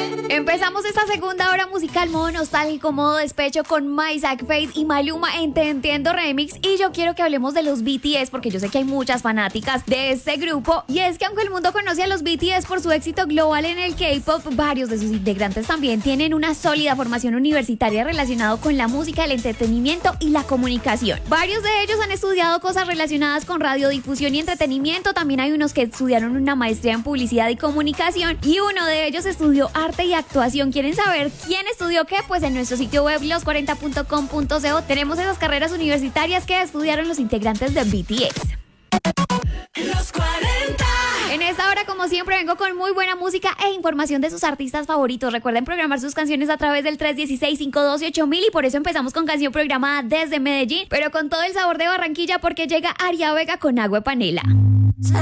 Empezamos esta segunda hora musical modo nostálgico, modo despecho con Isaac Fate y Maluma en Te Entiendo Remix. Y yo quiero que hablemos de los BTS porque yo sé que hay muchas fanáticas de este grupo. Y es que aunque el mundo conoce a los BTS por su éxito global en el K-pop, varios de sus integrantes también tienen una sólida formación universitaria relacionada con la música, el entretenimiento y la comunicación. Varios de ellos han estudiado cosas relacionadas con radiodifusión y entretenimiento. También hay unos que estudiaron una maestría en publicidad y comunicación y uno de ellos estudió arte y actuación. ¿Quieren saber quién estudió qué? Pues en nuestro sitio web los40.com.co tenemos esas carreras universitarias que estudiaron los integrantes de BTS. Los 40. En esta hora, como siempre, vengo con muy buena música e información de sus artistas favoritos. Recuerden programar sus canciones a través del 316-512-8000 y por eso empezamos con canción programada desde Medellín, pero con todo el sabor de Barranquilla porque llega Aria Vega con Agua de Panela.